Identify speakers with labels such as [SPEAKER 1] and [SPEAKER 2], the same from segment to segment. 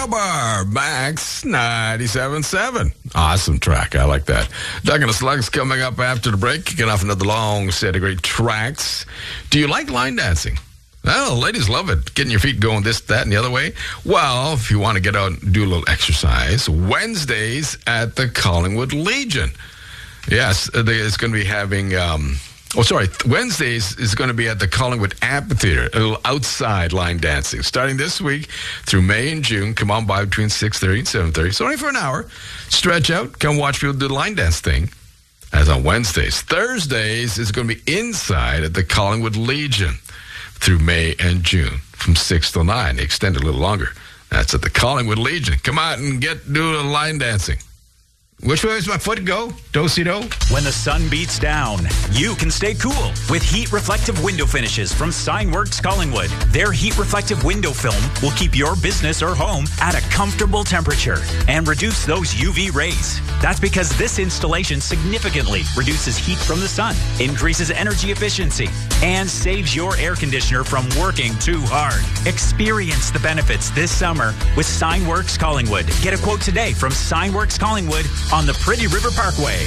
[SPEAKER 1] Crowbar, Max 97.7. Awesome track. I like that. Doug and the Slugs coming up after the break. Kicking off another long set of great tracks. Do you like line dancing? Well, ladies love it. Getting your feet going this, that, and the other way. Well, if you want to get out and do a little exercise, Wednesdays at the Collingwood Legion. Yes, it's going to be having... Wednesdays is going to be at the Collingwood Amphitheater, a little outside line dancing. Starting this week through May and June, come on by between 6:30 and 7:30. So only for an hour. Stretch out, come watch people do the line dance thing. As on Wednesdays. Thursdays is going to be inside at the Collingwood Legion through May and June from 6 till 9. They extend a little longer. That's at the Collingwood Legion. Come out and do a line dancing. Which way does my foot go? Do-si-do?
[SPEAKER 2] When the sun beats down, you can stay cool with heat reflective window finishes from Signworks Collingwood. Their heat reflective window film will keep your business or home at a comfortable temperature and reduce those UV rays. That's because this installation significantly reduces heat from the sun, increases energy efficiency, and saves your air conditioner from working too hard. Experience the benefits this summer with Signworks Collingwood. Get a quote today from Signworks Collingwood on the Pretty River Parkway.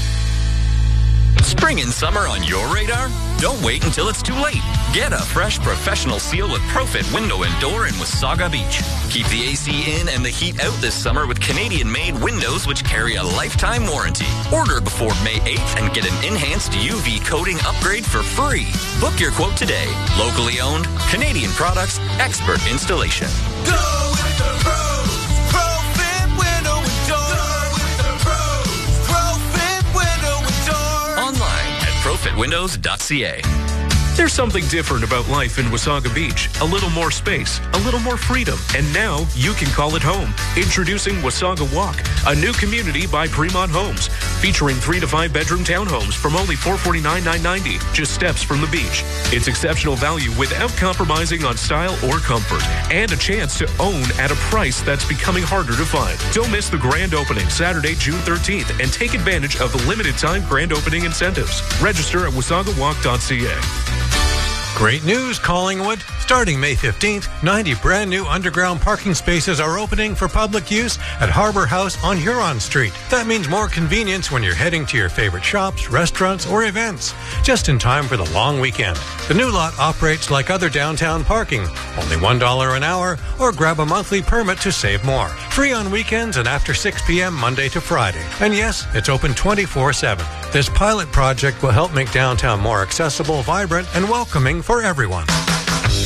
[SPEAKER 3] Spring and summer on your radar? Don't wait until it's too late. Get a fresh professional seal with Profit Window and Door in Wasaga Beach. Keep the AC in and the heat out this summer with Canadian-made windows which carry a lifetime warranty. Order before May 8th and get an enhanced UV coating upgrade for free. Book your quote today. Locally owned, Canadian products, expert installation.
[SPEAKER 4] Go with the pros. Profit Window and Door.
[SPEAKER 3] ProfitWindows.ca.
[SPEAKER 5] There's something different about life in Wasaga Beach. A little more space, a little more freedom, and now you can call it home. Introducing Wasaga Walk, a new community by Fremont Homes, featuring 3 to 5 bedroom townhomes from only $449,990, just steps from the beach. It's exceptional value without compromising on style or comfort, and a chance to own at a price that's becoming harder to find. Don't miss the grand opening Saturday, June 13th, and take advantage of the limited time grand opening incentives. Register at wasagawalk.ca.
[SPEAKER 6] Great news, Collingwood. Starting May 15th, 90 brand new underground parking spaces are opening for public use at Harbour House on Huron Street. That means more convenience when you're heading to your favorite shops, restaurants, or events, just in time for the long weekend. The new lot operates like other downtown parking, only $1 an hour, or grab a monthly permit to save more. Free on weekends and after 6 p.m. Monday to Friday. And yes, it's open 24/7. This pilot project will help make downtown more accessible, vibrant, and welcoming for everyone.